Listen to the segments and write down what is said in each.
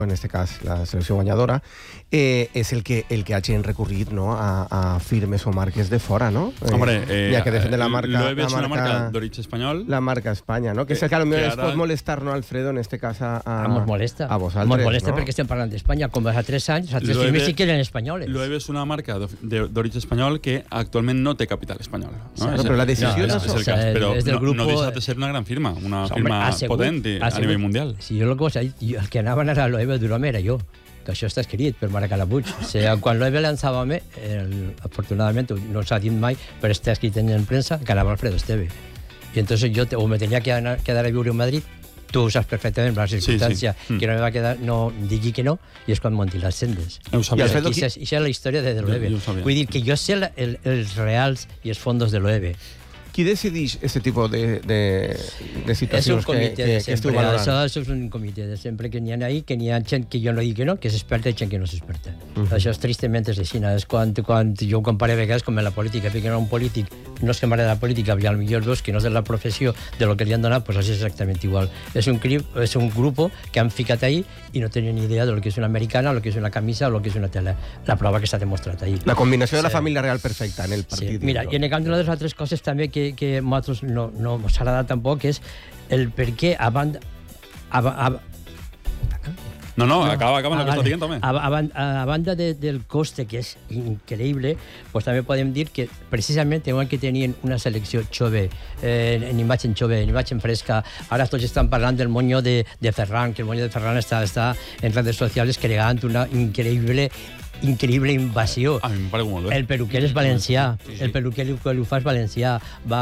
en este cas la selecció guanyadora, és el que hagin recorrit, no, a firmes o marques de fora, no? Hombre, ya que defiende la marca, Loewe es una marca de origen español. La marca España, no? Que és el que potser es pot molestar, no, Alfredo, en este cas Mos molesta. a vosaltres, mos molesta no? perquè estem parlant d'Espanya, com fa 3 anys, els 3 firmes sí que eren espanyoles. Loewe és una marca d'origen espanyol que actualment no té capital espanyol. No, però la decisió és el cas, però no deixa de ser una gran firma, una firma potent a nivell mundial. Si jo el que anava a Loewe d'Urome era jo, que això està escrit per Mara Calabuig. O sigui, quan Loewe lançava afortunadament, no s'ha dit mai, però està escrit en premsa, que anava Alfredo Esteve. I entonces yo me tenía que quedar a vivir en Madrid. Tu ho saps perfectament, la circumstància, que no me va quedar, no digui que no, i és quan monti les sendes. I això és la història de Loewe. Vull dir que jo sé els reals i els fondos de Loewe. Qui decideix aquest tipus de situacions que esteu valorant? Això és un comitè de sempre que n'hi ha ahí, que n'hi ha gent que jo no dic que no, que és experta i gent que no és experta. Això és tristament és així. És quan jo ho comparo a vegades com en la política, perquè un polític no és que m'agrada la política, i potser veus que no és de la professió de lo que li han donat, doncs és exactament igual. És un grup que han ficat ahí i no tenen ni idea de lo que és una americana, lo que és una camisa o lo que és una tela. La prova que s'ha demostrat ahí. La combinació de la família real perfecta en el partit. Mira, i en canvi una de les altres coses també que a nosaltres no ens agrada tampoc és el per què a banda acaba lo que està dient també. A banda del coste, que és increïble, pues també podem dir que precisament igual que tenien una selecció jove, en imatge jove, en imatge fresca, ara tots estan parlant del moño de Ferran, que el moño de Ferran està en redes socials creant una increïble invasió. A mi em parece molt bé. El peluquer és valencià, el peluquer que ho fa és valencià.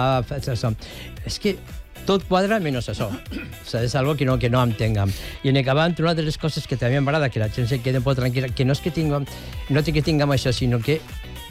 És que tot quadra menys això. És algo que no entenguem. I en acabant, una de les coses que també m'agrada, que la gent se quede un poc tranquil·la, que no és que tinguem això, sinó que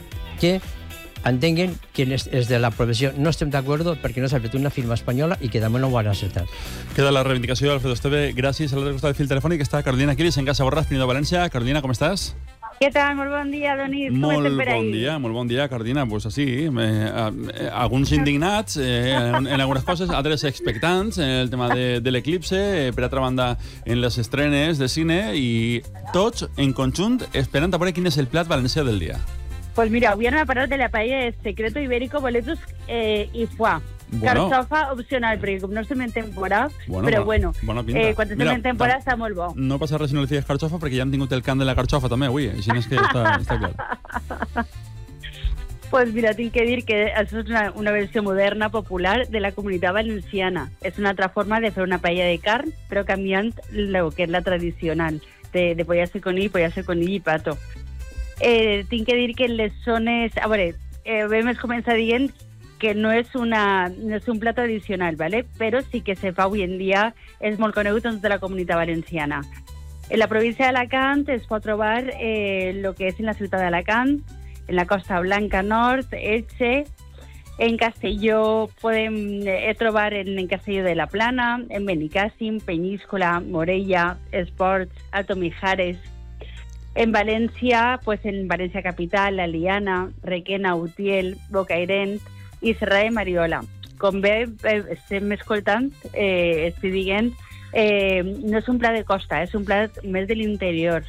entenguen que és de la professió. No estem d'acord perquè no s'ha fet una firma espanyola i que també no ho han acceptat. Queda la reivindicació d'Alfredo Esteve. Gràcies. A l'altre costat del fil telefònic està Carolina Quilis, en Casa Borràs, Pinedo, València. Carolina, com estàs? Què tal? Molt bon dia, Donís. Molt bon dia, Carolina. Pues así, alguns indignats en algunes coses, altres expectants en el tema de l'eclipse, per altra banda en les estrenes de cine, i tots en conjunt esperant a veure quin és el plat valencià del dia. Pues mira, avui anem a parlar de la paella de secreto ibérico, boletus i foie. Carxofa opcional, perquè com no estem en temporada, però bueno, quan estem en temporada està molt bo. No passa res si no li fies carxofa, perquè ja hem tingut el cant de la carxofa també avui, així és que està clar. Pues mira, tinc que dir que això és una versió moderna, popular, de la comunitat valenciana. És una altra forma de fer una paella de carn, però canviant el que és la tradicional, de pollastre conill i pato. Tinc que dir que en les zones... A veure, vam començar dient que no és un plat tradicional, ¿vale? Però sí que se fa avui en dia, és molt conegut en tota la comunitat valenciana. En la província d'Alacant es pot trobar el que és en la ciutat d'Alacant, en la Costa Blanca Nord, Elche, en Castelló podem trobar en Castelló de la Plana, en Benicàssim, Penyíscola, Morella, Esports, Alto Mijares. En València, pues en València Capital, La Liana, Requena, Utiel, Bocairent i Serra de Mariola. Com bé estem escoltant, estic dient, no és un plat de costa, és un plat més de l'interior.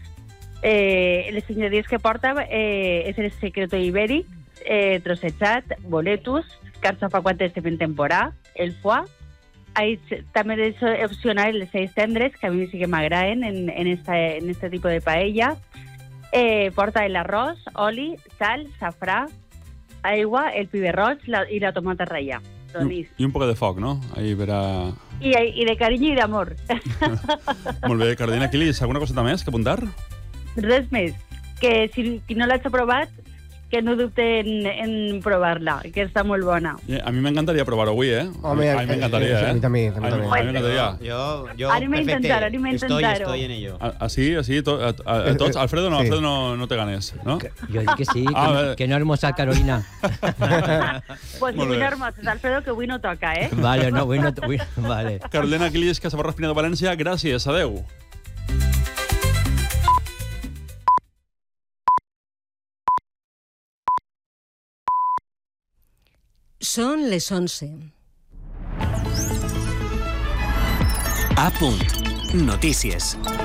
Les ingredients que porta és el secreto ibèric, trossejat, boletus, carxofa quan estem en temporada, el foie. També és opcional les eix tendres, que a mi sí que m'agraden en este tipus de paella. Porta l'arròs, oli, sal, safrà, aigua, el piber roig i la tomata ratlla. I un poc de foc, no? Ahí verà... I de carinyo i d'amor. Molt bé, Carolina Quilis, alguna coseta més que apuntar? Res més, que si no l'has provat, que no dubte en provar-la, que està molt bona. A mi m'encantaria provar-ho avui, Home, a mi m'encantaria, A mi també. Yo estoy en ello. Así, tots. Alfredo no te ganes, ¿no? Jo dic que sí, que no hermosa Carolina. Pues avui no hermoses, Alfredo, que avui no toca, Vale, no, avui no... Vale. Carolina Quilis, Casa Borràs, Pinedo, València, gràcies, adeu. Són les 11. A punt. Notícies.